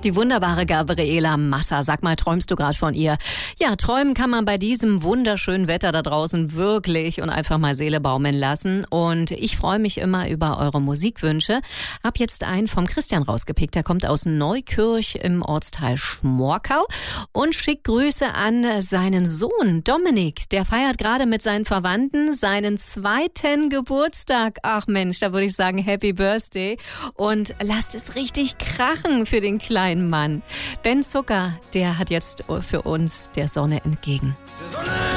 Die wunderbare Gabriela Massa. Sag mal, träumst du gerade von ihr? Ja, träumen kann man bei diesem wunderschönen Wetter da draußen wirklich und einfach mal Seele baumeln lassen. Und ich freue mich immer über eure Musikwünsche. Hab jetzt einen vom Christian rausgepickt. Der kommt aus Neukirch im Ortsteil Schmorkau und schickt Grüße an seinen Sohn Dominik. Der feiert gerade mit seinen Verwandten seinen 2. Geburtstag. Ach Mensch, da würde ich sagen Happy Birthday. Und lasst es richtig krachen für den kleinen Mann. Ben Zucker, der hat jetzt für uns der Sonne entgegen.